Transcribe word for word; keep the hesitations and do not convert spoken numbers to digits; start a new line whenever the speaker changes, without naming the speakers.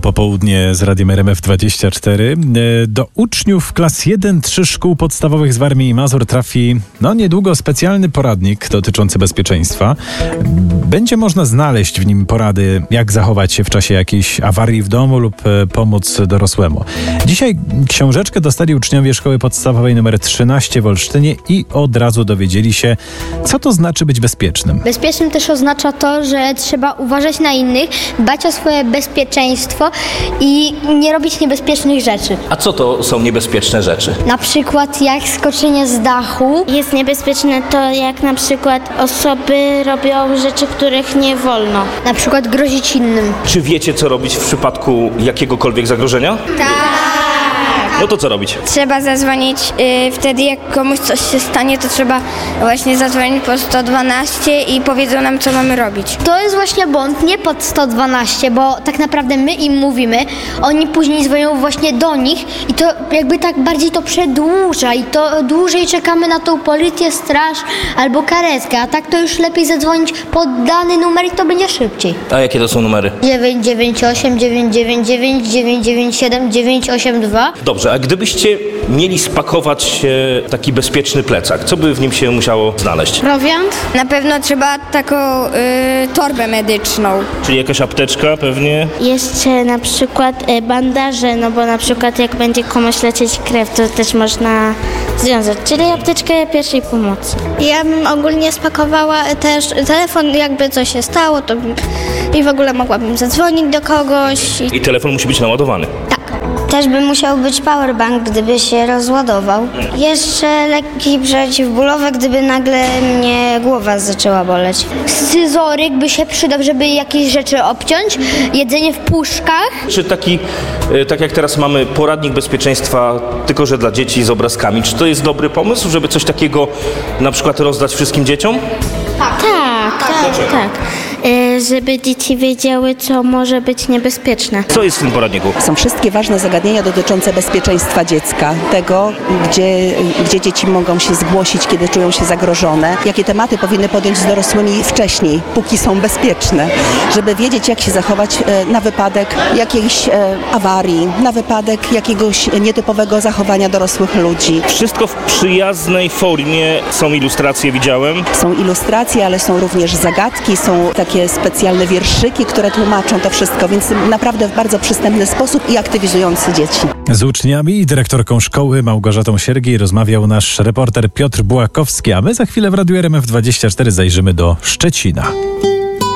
popołudnie z Radiem R M F dwadzieścia cztery. Do uczniów klas jeden trzy szkół podstawowych z Warmii i Mazur trafi no niedługo specjalny poradnik dotyczący bezpieczeństwa. Będzie można znaleźć w nim porady, jak zachować się w czasie jakiejś awarii w domu lub pomóc dorosłemu. Dzisiaj książeczkę dostali uczniowie szkoły podstawowej nr trzynaście w Olsztynie i od razu dowiedzieli się, co to znaczy być bezpiecznym.
Bezpiecznym też oznacza to, że trzeba uważać na innych, dbać o swoje bezpieczeństwo i nie robić niebezpiecznych rzeczy.
A co to są niebezpieczne rzeczy?
Na przykład jak skoczenie z dachu.
Jest niebezpieczne to, jak na przykład osoby robią rzeczy, których nie wolno.
Na przykład grozić innym.
Czy wiecie, co robić w przypadku jakiegokolwiek zagrożenia?
Tak!
No to co robić?
Trzeba zadzwonić, yy, wtedy jak komuś coś się stanie, to trzeba właśnie zadzwonić po sto dwanaście i powiedzą nam, co mamy robić.
To jest właśnie błąd, nie pod sto dwanaście, bo tak naprawdę my im mówimy, oni później dzwonią właśnie do nich i to jakby tak bardziej to przedłuża i to dłużej czekamy na tą policję, straż albo karetkę, a tak to już lepiej zadzwonić pod dany numer i to będzie szybciej.
A jakie to są numery?
dziewięć dziewięć osiem, dziewięć dziewięć dziewięć, dziewięć dziewięć siedem, dziewięć osiem dwa.
Dobrze, a gdybyście mieli spakować e, taki bezpieczny plecak, co by w nim się musiało znaleźć?
Prowiant? Na pewno trzeba taką yy, torbę medyczną.
Czyli jakaś apteczka pewnie?
Jeszcze na przykład y, bandaże, no bo na przykład jak będzie komuś lecieć krew, to też można związać. Czyli apteczkę pierwszej pomocy.
Ja bym ogólnie spakowała też telefon, jakby coś się stało, to bym, i w ogóle mogłabym zadzwonić do kogoś.
I telefon musi być naładowany.
Tak.
Też by musiał być powerbank, gdyby się rozładował. Jeszcze leki przeciwbólowe, gdyby nagle mnie głowa zaczęła boleć. Scyzoryk by się przydał, żeby jakieś rzeczy obciąć. Jedzenie w puszkach.
Czy taki, e, tak jak teraz mamy poradnik bezpieczeństwa, tylko że dla dzieci z obrazkami, czy to jest dobry pomysł, żeby coś takiego na przykład rozdać wszystkim dzieciom?
Tak, tak, tak. Y, żeby dzieci wiedziały, co może być niebezpieczne.
Co jest w tym poradniku?
Są wszystkie ważne zagadnienia dotyczące bezpieczeństwa dziecka, tego, gdzie, gdzie dzieci mogą się zgłosić, kiedy czują się zagrożone, jakie tematy powinny podjąć z dorosłymi wcześniej, póki są bezpieczne, żeby wiedzieć, jak się zachować na wypadek jakiejś awarii, na wypadek jakiegoś nietypowego zachowania dorosłych ludzi.
Wszystko w przyjaznej formie, są ilustracje, widziałem.
Są ilustracje, ale są również zagadki, są takie specjalne wierszyki, które tłumaczą to wszystko, więc naprawdę w bardzo przystępny sposób i aktywizujący dzieci.
Z uczniami i dyrektorką szkoły Małgorzatą Siergiej rozmawiał nasz reporter Piotr Bułakowski, a my za chwilę w Radiu R M F dwadzieścia cztery zajrzymy do Szczecina.